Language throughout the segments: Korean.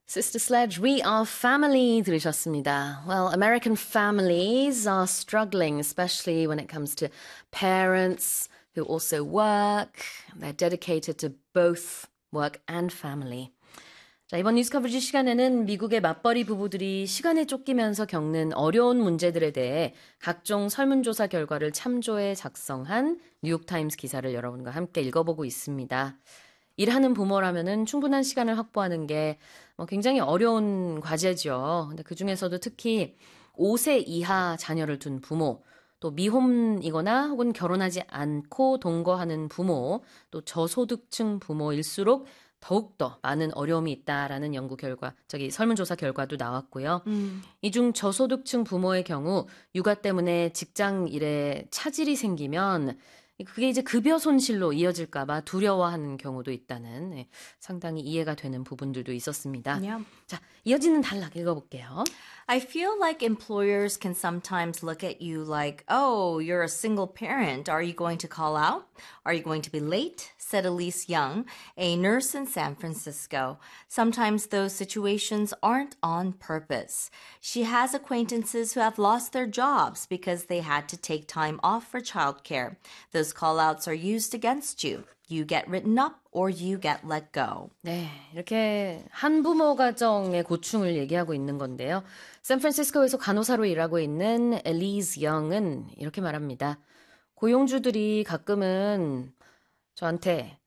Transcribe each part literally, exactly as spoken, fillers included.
Sister Sledge, We Are Family 들으셨습니다. Well, American families are struggling, especially when it comes to parents who also work. They're dedicated to both work and family. 자, 이번 뉴스 커버지 시간에는 미국의 맞벌이 부부들이 시간에 쫓기면서 겪는 어려운 문제들에 대해 각종 설문조사 결과를 참조해 작성한 뉴욕타임스 기사를 여러분과 함께 읽어보고 있습니다. 일하는 부모라면은 충분한 시간을 확보하는 게 뭐 굉장히 어려운 과제죠. 근데 그 중에서도 특히 오 세 이하 자녀를 둔 부모, 또 미혼이거나 혹은 결혼하지 않고 동거하는 부모, 또 저소득층 부모일수록 더욱더 많은 어려움이 있다라는 연구 결과, 저기 설문조사 결과도 나왔고요. 음. 이중 저소득층 부모의 경우 육아 때문에 직장 일에 차질이 생기면 그게 이제 급여 손실로 이어질까봐 두려워하는 경우도 있다는 네, 상당히 이해가 되는 부분들도 있었습니다. Yeah. 자, 이어지는 단락 읽어볼게요. I feel like employers can sometimes look at you like, oh, you're a single parent. Are you going to call out? Are you going to be late? Said Elise Young, a nurse in San Francisco. Sometimes those situations aren't on purpose. She has acquaintances who have lost their jobs because they had to take time off for childcare. Those call-outs are used against you. You get written up or you get let go. 네, 이렇게 한부모 가정의 고충을 얘기하고 있는 건데요. 샌프란시스코에서 간호사로 일하고 있는 엘리즈 영은 이렇게 말합니다. 고용주들이 가끔은 저한테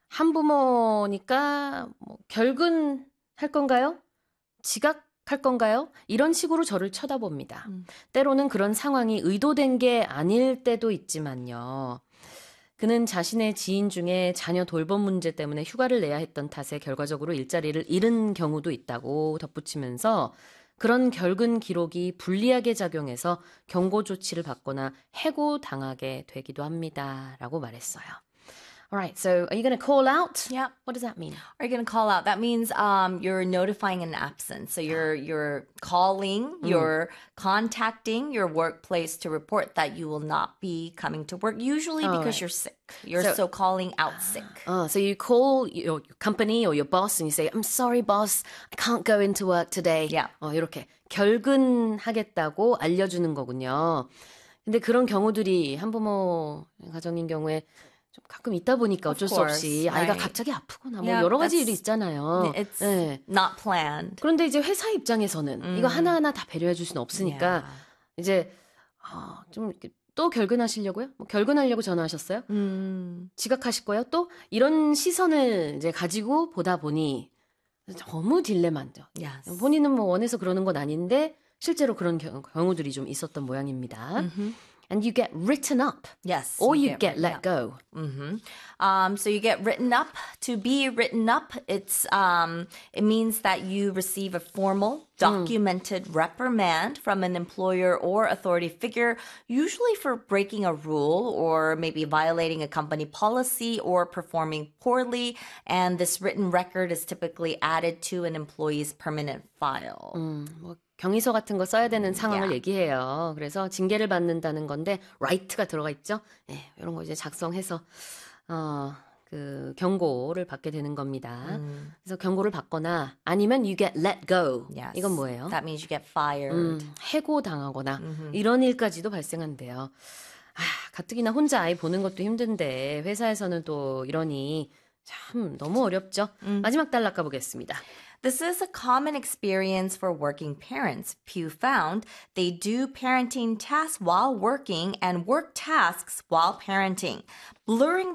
한부모니까 뭐 결근할 건가요? 지각할 건가요? 이런 식으로 저를 쳐다봅니다. 음. 때로는 그런 상황이 의도된 게 아닐 때도 있지만요. 그는 자신의 지인 중에 자녀 돌봄 문제 때문에 휴가를 내야 했던 탓에 결과적으로 일자리를 잃은 경우도 있다고 덧붙이면서 그런 결근 기록이 불리하게 작용해서 경고 조치를 받거나 해고당하게 되기도 합니다. 라고 말했어요. Alright, so are you going to call out? Yeah. What does that mean? Are you going to call out? That means um, you're notifying an absence. So you're you're calling, mm. you're contacting your workplace to report that you will not be coming to work, usually oh, because right. you're sick. You're so, so calling out sick. Oh, so you call your company or your boss and you say, I'm sorry, boss, I can't go into work today. Yeah. 어, 이렇게 결근하겠다고 알려주는 거군요. 근데 그런 경우들이 한부모 가정인 경우에 좀 가끔 있다 보니까 어쩔 수 없이 아이가 right. 갑자기 아프거나 뭐 yeah, 여러 가지 일이 있잖아요. It's 네. not planned. 그런데 이제 회사 입장에서는 음. 이거 하나하나 다 배려해 줄 수는 없으니까 yeah. 이제 어, 좀 또 결근하시려고요? 뭐 결근하려고 전화하셨어요? 음. 지각하실 거예요? 또 이런 시선을 이제 가지고 보다 보니 너무 딜레마죠. Yes. 본인은 뭐 원해서 그러는 건 아닌데 실제로 그런 경, 경우들이 좀 있었던 모양입니다. Mm-hmm. And you get written up. Yes. Or you, you get, get let up. go. Mm-hmm. Um, so you get written up. To be written up, it's um, it means that you receive a formal, documented mm. reprimand from an employer or authority figure, usually for breaking a rule or maybe violating a company policy or performing poorly. And this written record is typically added to an employee's permanent file. 음, 뭐 경위서 같은 거 써야 되는 상황을 yeah. 얘기해요. 그래서 징계를 받는다는 건데 right가 들어가 있죠. 네, 이런 거 이제 작성해서 어, 그 경고를 받게 되는 겁니다. 음. 그래서 경고를 받거나 아니면 you get let go. Yes. 이건 뭐예요? That means you get fired. 음, 해고당하거나 mm-hmm. 이런 일까지도 발생한대요. 아, 가뜩이나 혼자 아이 보는 것도 힘든데 회사에서는 또 이러니 참 너무 어렵죠. 음. 마지막 단락 가보겠습니다. This is a common experience for working parents. Pew found they do parenting tasks while working and work tasks while parenting, blurring